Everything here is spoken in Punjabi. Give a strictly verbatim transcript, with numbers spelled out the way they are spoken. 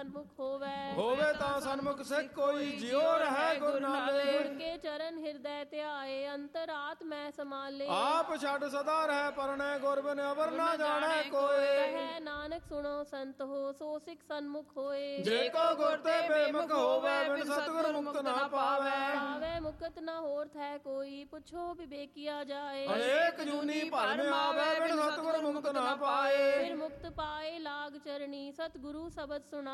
ਸਨਮੁਖ ਹੋਵੇ। ਹੋਵੇ ਤਾਂ ਸਨਮੁਖ ਸਿੱਖ ਕੋਈ ਜਿਉ ਰਹਿ ਗੁਰ ਨਾਲੇ। ਗੁਰ ਕੇ ਚਰਨ ਹਿਰਦੈ ਧਿਆਏ ਅੰਤਰਾਤ ਮੈਂ ਸਮਾਲੇ। ਆਪ ਛੱਡ ਸਦਾ ਰਹਿ ਪਰਣੈ ਗੁਰ ਬਿਨ ਅਵਰ ਨਾ ਜਾਣੈ ਕੋਏ। ਕਹੈ ਨਾਨਕ ਸੁਣੋ ਸੰਤ ਹੋ ਸੋ ਸਿੱਖ ਸਨਮੁਖ ਹੋਏ। ਜੇ ਕੋ ਗੁਰ ਤੇ ਬੇਮੁਖ ਹੋਵੇ ਬਿਨ ਸਤਿਗੁਰ ਮੁਕਤ ਨਾ ਪਾਵੇ। ਪਾਵੇ ਮੁਕਤ ਨਾ ਹੋਰ ਥੈ ਕੋਈ ਪੁੱਛੋ ਵਿਵੇਕਿਆ ਜਾਏ। ਅਨੇਕ ਜੂਨੀ ਭਰਮ ਆਵੇ ਬਿਨ ਸਤਿਗੁਰ ਮੁਕਤ ਨਾ ਪਾਏ। ਫਿਰ ਮੁਕਤ ਪਾਏ ਲਾਗ ਚਰਣੀ ਸਤਿਗੁਰੂ ਸ਼ਬਦ ਸੁਣਾ।